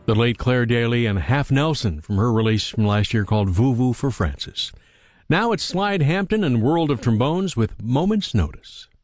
The late Claire Daly and Half Nelson from her release from last year called Voo Voo for Francis. Now it's Slide Hampton and World of Trombones with Moment's Notice.